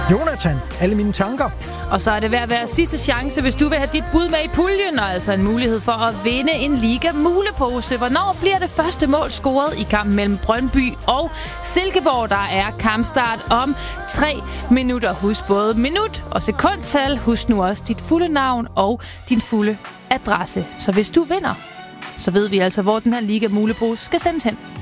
Jonathan, alle mine tanker. Og så er det ved at være sidste chance, hvis du vil have dit bud med i puljen, og altså en mulighed for at vinde en Liga-mulepose. Hvornår bliver det første mål scoret i kampen mellem Brøndby og Silkeborg? Der er kampstart om 3 minutter. Husk både minut og sekundtal. Husk nu også dit fulde navn og din fulde adresse. Så hvis du vinder, så ved vi altså, hvor den her Liga-mulepose skal sendes hen.